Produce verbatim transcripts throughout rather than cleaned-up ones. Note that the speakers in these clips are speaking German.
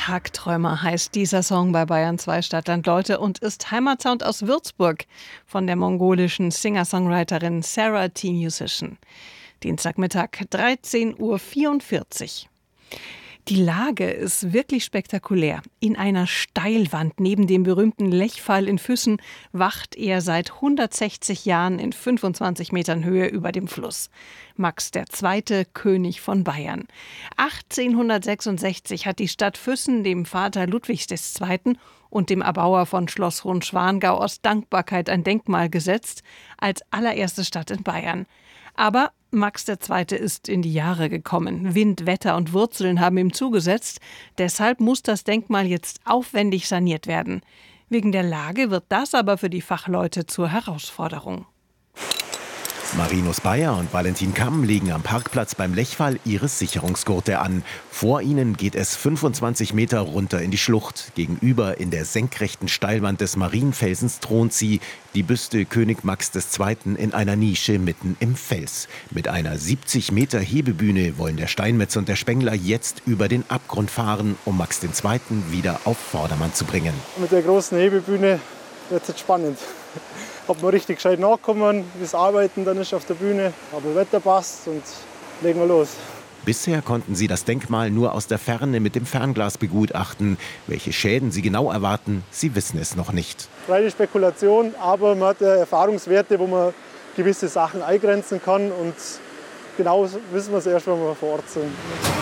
Tagträumer heißt dieser Song bei Bayern zwei Stadtland Leute und ist Heimatsound aus Würzburg von der mongolischen Singer-Songwriterin Sarah T. Musician. Dienstagmittag dreizehn Uhr vierundvierzig. Die Lage ist wirklich spektakulär. In einer Steilwand neben dem berühmten Lechfall in Füssen wacht er seit hundertsechzig Jahren in fünfundzwanzig Metern Höhe über dem Fluss. Max der Zweite, König von Bayern. achtzehnhundertsechsundsechzig hat die Stadt Füssen dem Vater Ludwigs des Zweiten und dem Erbauer von Schloss Hohenschwangau aus Dankbarkeit ein Denkmal gesetzt, als allererste Stadt in Bayern. Aber Max der Zweite ist in die Jahre gekommen. Wind, Wetter und Wurzeln haben ihm zugesetzt. Deshalb muss das Denkmal jetzt aufwendig saniert werden. Wegen der Lage wird das aber für die Fachleute zur Herausforderung. Marinus Bayer und Valentin Kamm legen am Parkplatz beim Lechfall ihre Sicherungsgurte an. Vor ihnen geht es fünfundzwanzig Meter runter in die Schlucht. Gegenüber in der senkrechten Steilwand des Marienfelsens thront sie, die Büste König Max des Zweiten in einer Nische mitten im Fels. Mit einer siebzig Meter Hebebühne wollen der Steinmetz und der Spengler jetzt über den Abgrund fahren, um Max den Zweiten wieder auf Vordermann zu bringen. Mit der großen Hebebühne wird es jetzt spannend. Ob wir richtig gescheit nachkommen, wie das Arbeiten dann ist auf der Bühne. Aber Wetter passt und legen wir los. Bisher konnten sie das Denkmal nur aus der Ferne mit dem Fernglas begutachten. Welche Schäden sie genau erwarten, sie wissen es noch nicht. Reine Spekulation, aber man hat Erfahrungswerte, wo man gewisse Sachen eingrenzen kann. Und genau wissen wir es erst, wenn wir vor Ort sind.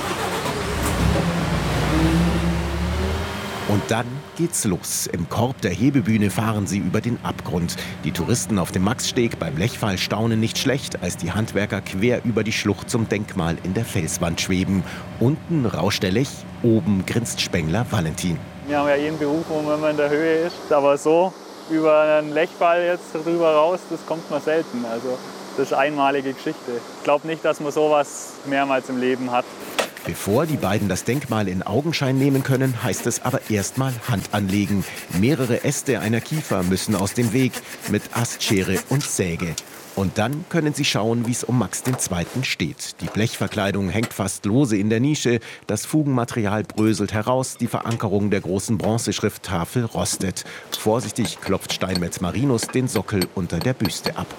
Und dann geht's los. Im Korb der Hebebühne fahren sie über den Abgrund. Die Touristen auf dem Maxsteg beim Lechfall staunen nicht schlecht, als die Handwerker quer über die Schlucht zum Denkmal in der Felswand schweben. Unten rauscht der Lech, oben grinst Spengler Valentin. Wir haben ja jeden Beruf, wo man in der Höhe ist. Aber so über einen Lechfall jetzt drüber raus, das kommt man selten. Also das ist eine einmalige Geschichte. Ich glaube nicht, dass man sowas mehrmals im Leben hat. Bevor die beiden das Denkmal in Augenschein nehmen können, heißt es aber erstmal Hand anlegen. Mehrere Äste einer Kiefer müssen aus dem Weg mit Astschere und Säge. Und dann können sie schauen, wie es um Max den Zweiten steht. Die Blechverkleidung hängt fast lose in der Nische, das Fugenmaterial bröselt heraus, die Verankerung der großen Bronzeschrifttafel rostet. Vorsichtig klopft Steinmetz Marinus den Sockel unter der Büste ab.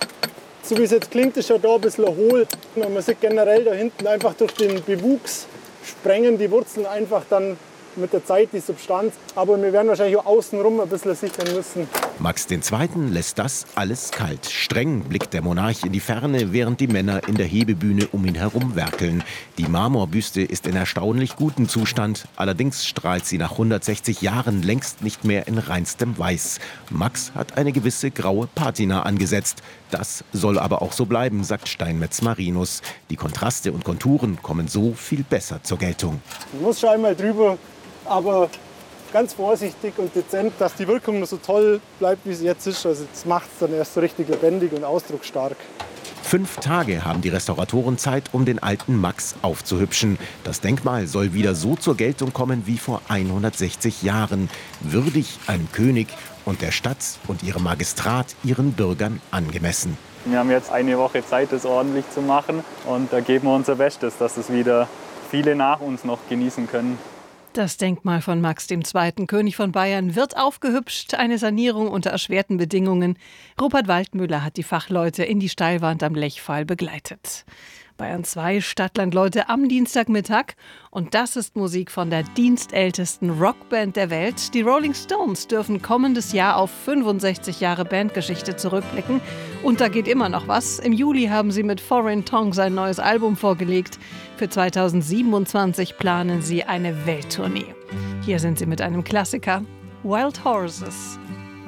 So wie es jetzt klingt, ist ja da ein bisschen hohl. Man sieht generell da hinten einfach durch den Bewuchs sprengen die Wurzeln einfach dann mit der Zeit die Substanz. Aber wir werden wahrscheinlich auch außenrum ein bisschen sichern müssen. Max den Zweiten lässt das alles kalt. Streng blickt der Monarch in die Ferne, während die Männer in der Hebebühne um ihn herum werkeln. Die Marmorbüste ist in erstaunlich gutem Zustand. Allerdings strahlt sie nach hundertsechzig Jahren längst nicht mehr in reinstem Weiß. Max hat eine gewisse graue Patina angesetzt. Das soll aber auch so bleiben, sagt Steinmetz Marinus. Die Kontraste und Konturen kommen so viel besser zur Geltung. Man muss schon einmal drüber, aber ganz vorsichtig und dezent, dass die Wirkung nur so toll bleibt, wie sie jetzt ist. Also das macht es dann erst so richtig lebendig und ausdrucksstark. Fünf Tage haben die Restauratoren Zeit, um den alten Max aufzuhübschen. Das Denkmal soll wieder so zur Geltung kommen wie vor hundertsechzig Jahren. Würdig einem König und der Stadt und ihrem Magistrat, ihren Bürgern angemessen. Wir haben jetzt eine Woche Zeit, das ordentlich zu machen. Und da geben wir unser Bestes, dass es wieder viele nach uns noch genießen können. Das Denkmal von Max dem Zweiten, König von Bayern, wird aufgehübscht. Eine Sanierung unter erschwerten Bedingungen. Rupert Waldmüller hat die Fachleute in die Steilwand am Lechfall begleitet. Bayern zwei Stadtland Leute am Dienstagmittag. Und das ist Musik von der dienstältesten Rockband der Welt. Die Rolling Stones dürfen kommendes Jahr auf fünfundsechzig Jahre Bandgeschichte zurückblicken. Und da geht immer noch was. Im Juli haben sie mit Foreign Tongue sein neues Album vorgelegt. Für zweitausendsiebenundzwanzig planen sie eine Welttournee. Hier sind sie mit einem Klassiker, Wild Horses.